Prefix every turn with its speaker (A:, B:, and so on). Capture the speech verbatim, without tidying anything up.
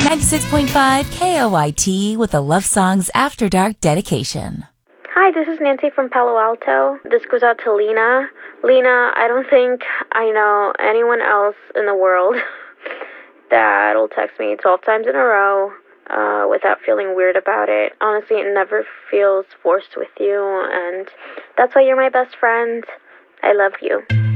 A: ninety-six point five K O I T with a Love Songs After Dark dedication.
B: Hi, this is Nancy from Palo Alto. This goes out to Lena. Lena, I don't think I know anyone else in the world that'll text me twelve times in a row uh, without feeling weird about it. Honestly, it never feels forced with you, and that's why you're my best friend. I love you.